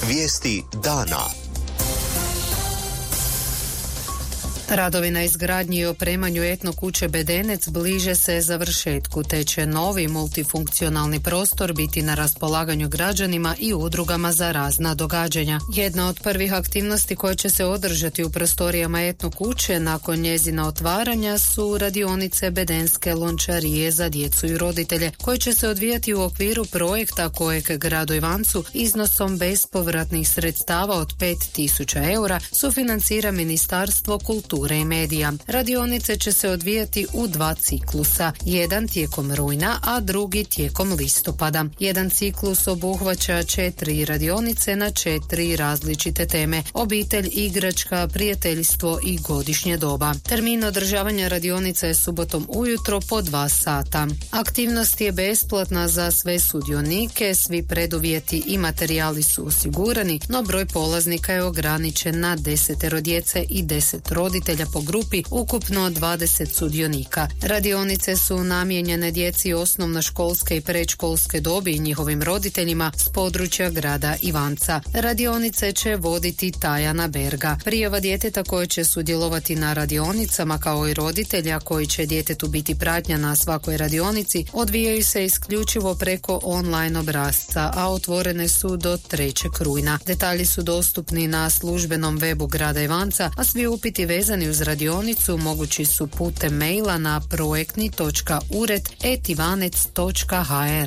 Vijesti dana. Radovi na izgradnji i opremanju etno kuće Bedenec bliže se završetku, te će novi multifunkcionalni prostor biti na raspolaganju građanima i udrugama za razna događanja. Jedna od prvih aktivnosti koje će se održati u prostorijama etno kuće nakon njezina otvaranja su radionice Bedenske lončarije za djecu i roditelje, koje će se odvijati u okviru projekta kojeg gradu Ivancu iznosom bespovratnih sredstava od 5.000 eura sufinancira Ministarstvo kulture i medija. Radionice će se odvijati u 2 ciklusa, jedan tijekom rujna, a drugi tijekom listopada. Jedan ciklus obuhvaća 4 radionice na 4 različite teme: obitelj, igračka, prijateljstvo i godišnje doba. Termin održavanja radionica je subotom ujutro po 2 sata. Aktivnost je besplatna za sve sudionike, svi preduvjeti i materijali su osigurani, no broj polaznika je ograničen na 10 djece i 10 roditelja po grupi, ukupno 20 sudionika. Radionice su namijenjene djeci osnovnoškolske i predškolske dobi i njihovim roditeljima s područja grada Ivanca. Radionice će voditi Tajana Berga. Prijava djeteta koje će sudjelovati na radionicama, kao i roditelja koji će djetetu biti pratnja na svakoj radionici, odvijaju se isključivo preko online obrasca, a otvorene su do 3. rujna. Detalji su dostupni na službenom webu grada Ivanca, a svi upiti vezani uz radionicu mogući su putem maila na projektni.ured@ivanec.hr.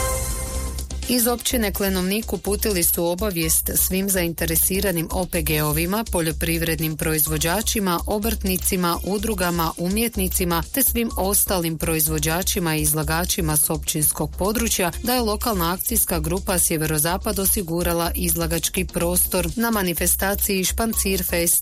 Iz općine Klenovnik uputili su obavijest svim zainteresiranim OPG-ovima, poljoprivrednim proizvođačima, obrtnicima, udrugama, umjetnicima te svim ostalim proizvođačima i izlagačima s općinskog područja da je lokalna akcijska grupa Sjeverozapad osigurala izlagački prostor na manifestaciji Špancir Fest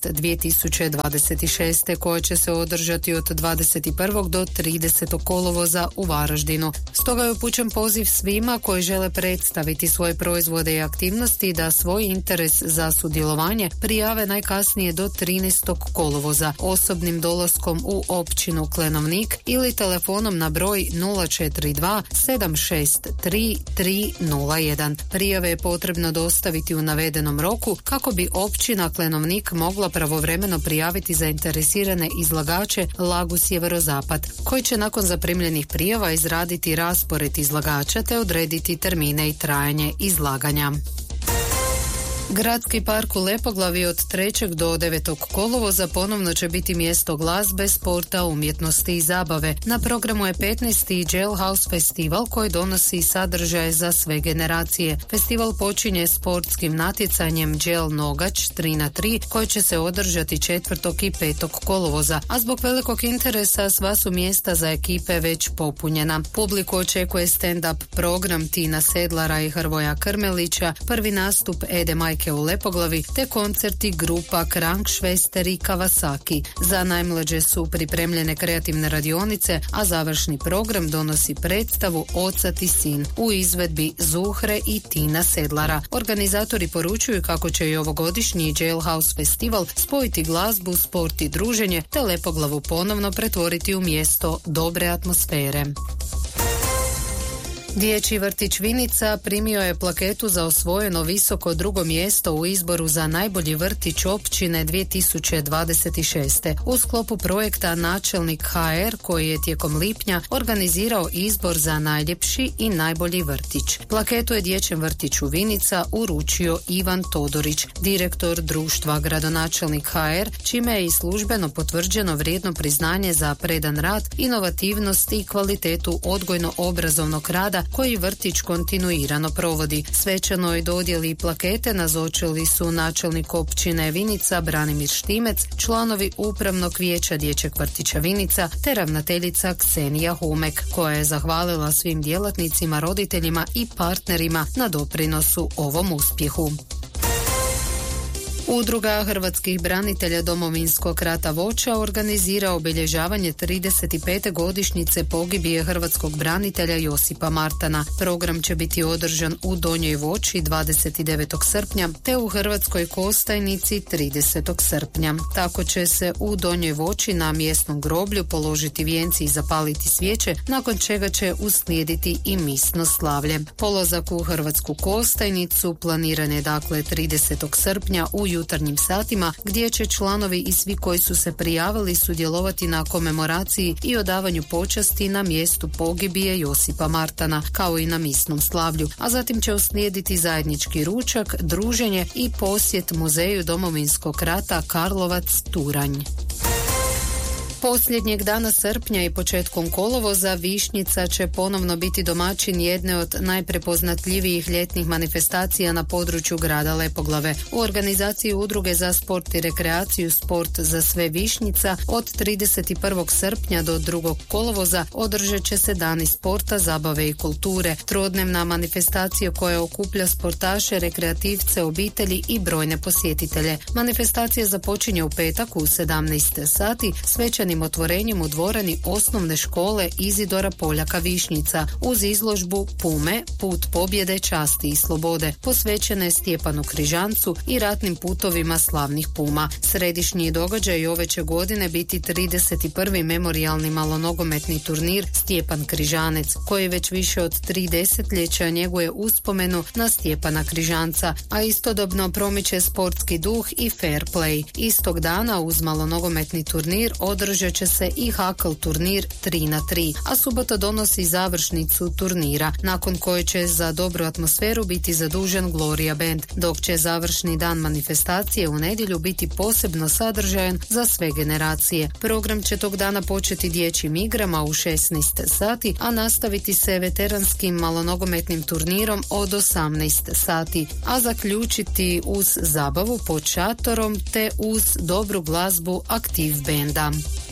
2026. koja će se održati od 21. do 30. kolovoza u Varaždinu. Stoga je upućen poziv svima koji žele predstaviti svoje proizvode i aktivnosti da svoj interes za sudjelovanje prijave najkasnije do 13. kolovoza osobnim dolaskom u općinu Klenovnik ili telefonom na broj 042 763 301. Prijave je potrebno dostaviti u navedenom roku kako bi općina Klenovnik mogla pravovremeno prijaviti zainteresirane izlagače Lagu Sjeverozapad, koji će nakon zaprimljenih prijava izraditi raspored izlagača te odrediti termine i trajanje izlaganja. Gradski park u Lepoglavi od 3. do 9. kolovoza ponovno će biti mjesto glazbe, sporta, umjetnosti i zabave. Na programu je 15. Jailhouse festival koji donosi sadržaje za sve generacije. Festival počinje sportskim natjecanjem Jail Nogač 3x3 koji će se održati 4. i 5. kolovoza, a zbog velikog interesa sva su mjesta za ekipe već popunjena. Publiku očekuje stand-up program Tina Sedlara i Hrvoja Krmelića, prvi nastup Ede Majke u Lepoglavi te koncerti grupa Krankšvester i Kawasaki. Za najmlađe su pripremljene kreativne radionice, a završni program donosi predstavu Ocat i sin u izvedbi Zuhre i Tina Sedlara. Organizatori poručuju kako će i ovogodišnji Jailhouse festival spojiti glazbu, sport i druženje te Lepoglavu ponovno pretvoriti u mjesto dobre atmosfere. Dječji vrtić Vinica primio je plaketu za osvojeno visoko 2. mjesto u izboru za najbolji vrtić općine 2026. U sklopu projekta Načelnik HR koji je tijekom lipnja organizirao izbor za najljepši i najbolji vrtić. Plaketu je Dječjem vrtiću Vinica uručio Ivan Todorić, direktor društva Gradonačelnik HR, čime je i službeno potvrđeno vrijedno priznanje za predan rad, inovativnost i kvalitetu odgojno-obrazovnog rada koji vrtić kontinuirano provodi. Svečanoj dodjeli plakete nazočili su načelnik općine Vinica Branimir Štimec, članovi upravnog vijeća Dječjeg vrtića Vinica te ravnateljica Ksenija Humek, koja je zahvalila svim djelatnicima, roditeljima i partnerima na doprinosu ovom uspjehu. Udruga hrvatskih branitelja Domovinskog rata Voća organizira obilježavanje 35. godišnjice pogibije hrvatskog branitelja Josipa Martana. Program će biti održan u Donjoj Voći 29. srpnja te u Hrvatskoj Kostajnici 30. srpnja. Tako će se u Donjoj Voći na mjesnom groblju položiti vijenci i zapaliti svijeće, nakon čega će uslijediti i misno slavlje. Polazak u Hrvatsku Kostajnicu planiran je dakle 30. srpnja u jutarnjim satima, gdje će članovi i svi koji su se prijavili sudjelovati na komemoraciji i odavanju počasti na mjestu pogibije Josipa Martana, kao i na misnom slavlju, a zatim će uslijediti zajednički ručak, druženje i posjet muzeju Domovinskog rata Karlovac-Turanj. Posljednjeg dana srpnja i početkom kolovoza Višnjica će ponovno biti domaćin jedne od najprepoznatljivijih ljetnih manifestacija na području grada Lepoglave. U organizaciji Udruge za sport i rekreaciju Sport za sve Višnjica od 31. srpnja do 2. kolovoza održat će se dani sporta, zabave i kulture. Trodnevna manifestacija koja okuplja sportaše, rekreativce, obitelji i brojne posjetitelje. Manifestacija započinje u petak u 17 sati svečanim otvorenjem u dvorani osnovne škole Izidora Poljaka Višnjica uz izložbu Pume, put pobjede, časti i slobode, posvećene Stjepanu Križancu i ratnim putovima slavnih Puma. Središnji događaj ove će godine biti 31. memorijalni malonogometni turnir Stjepan Križanec, koji već više od 3 desetljeća njeguje uspomenu na Stjepana Križanca, a istodobno promiče sportski duh i fair play. Istog dana uz malonogometni turnir održat će se i hakl turnir 3x3, a subota donosi završnicu turnira, nakon koje će za dobru atmosferu biti zadužen Gloria Band, dok će završni dan manifestacije u nedjelju biti posebno sadržajan za sve generacije. Program će tog dana početi dječjim igrama u 16 sati, a nastaviti se veteranskim malonogometnim turnirom od 18 sati, a zaključiti uz zabavu pod šatorom te uz dobru glazbu aktiv benda.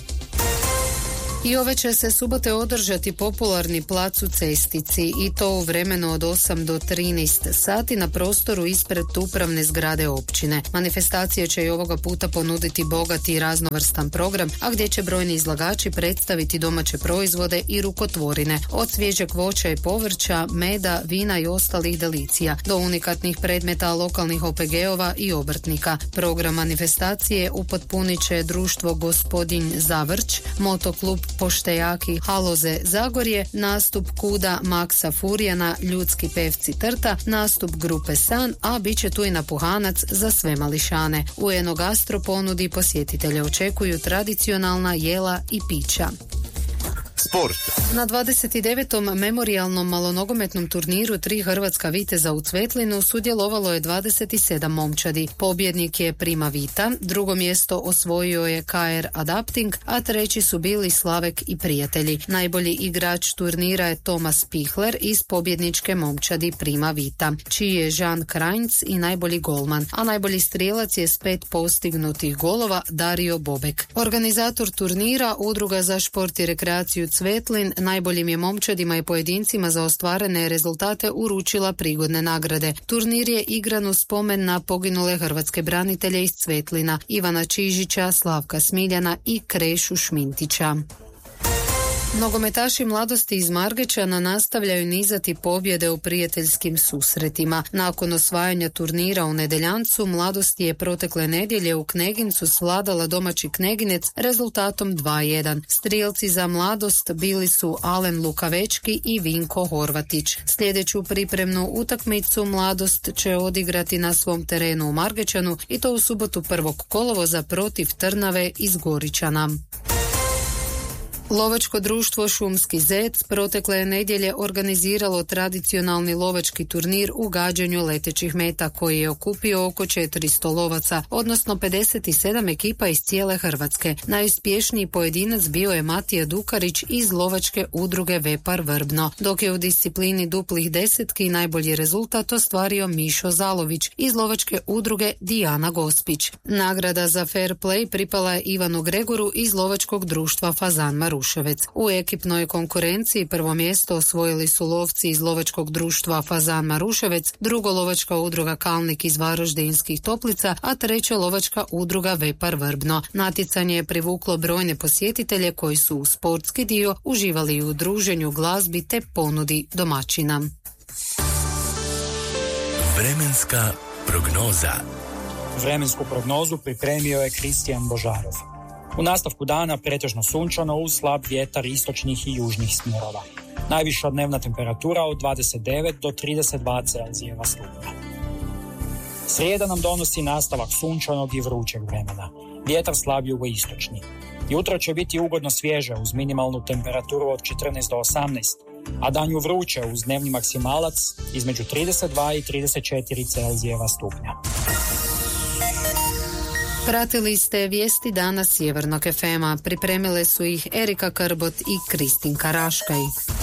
I ove će se subote održati popularni plac u Cestici i to u vremenu od 8 do 13 sati na prostoru ispred upravne zgrade općine. Manifestacija će i ovoga puta ponuditi bogati i raznovrstan program, a gdje će brojni izlagači predstaviti domaće proizvode i rukotvorine, od svježeg voća i povrća, meda, vina i ostalih delicija, do unikatnih predmeta lokalnih OPG-ova i obrtnika. Program manifestacije upotpunit će društvo Gospodin Zavrć, motoklub Poštejaki Haloze Zagorje, nastup Kuda Maksa Furijana, ljudski pevci Trta, nastup grupe San, a bit će tu i napuhanac za sve mališane. U Enogastro ponudi posjetitelje očekuju tradicionalna jela i pića. Sport. Na 29. memorijalnom malonogometnom turniru 3 hrvatska viteza u Cvetlinu sudjelovalo je 27 momčadi. Pobjednik je Prima Vita, drugo mjesto osvojio je KR Adapting, a treći su bili Slavek i prijatelji. Najbolji igrač turnira je Tomas Pihler iz pobjedničke momčadi Prima Vita, čiji je Žan Krajnc i najbolji golman, a najbolji strijelac je s 5 postignutih golova Dario Bobek. Organizator turnira, Udruga za šport i rekreaciju Cvetlin, najboljim je momčadima i pojedincima za ostvarene rezultate uručila prigodne nagrade. Turnir je igran u spomen na poginule hrvatske branitelje iz Cvetlina, Ivana Čižića, Slavka Smiljana i Krešu Šmintića. Nogometaši mladosti iz Margećana nastavljaju nizati pobjede u prijateljskim susretima. Nakon osvajanja turnira u Nedeljancu, mladost je protekle nedjelje u Knegincu svladala domaći Kneginec rezultatom 2:1. Strijelci za mladost bili su Alen Lukavečki i Vinko Horvatić. Sljedeću pripremnu utakmicu mladost će odigrati na svom terenu u Margećanu i to u subotu 1. kolovoza protiv Trnave iz Goričana. Lovačko društvo Šumski zec protekle je nedjelje organiziralo tradicionalni lovački turnir u gađanju letećih meta koji je okupio oko 400 lovaca, odnosno 57 ekipa iz cijele Hrvatske. Najuspješniji pojedinac bio je Matija Dukarić iz lovačke udruge Vepar Vrbno, dok je u disciplini duplih desetki najbolji rezultat ostvario Mišo Zalović iz lovačke udruge Dijana Gospić. Nagrada za fair play pripala je Ivanu Gregoru iz lovačkog društva Fazan Maruša. Maruševec. U ekipnoj konkurenciji prvo mjesto osvojili su lovci iz lovačkog društva Fazan Maruševec, drugo lovačka udruga Kalnik iz Varaždinskih Toplica, a treća lovačka udruga Vepar Vrbno. Natjecanje je privuklo brojne posjetitelje koji su u sportski dio uživali u druženju, glazbi te ponudi domaćina. Vremenska prognoza. Vremensku prognozu pripremio je Kristijan Božarov. U nastavku dana pretežno sunčano uz slab vjetar istočnih i južnih smjerova. Najviša dnevna temperatura od 29 do 32 Celzijeva stupnja. Srijeda nam donosi nastavak sunčanog i vrućeg vremena. Vjetar slab jugoistočni. Jutro će biti ugodno svježe uz minimalnu temperaturu od 14 do 18, a danju vruće uz dnevni maksimalac između 32 i 34 Celzijeva stupnja. Pratili ste vijesti dana Sjevernog FM-a. Pripremile su ih Erika Krbot i Kristinka Raškaj.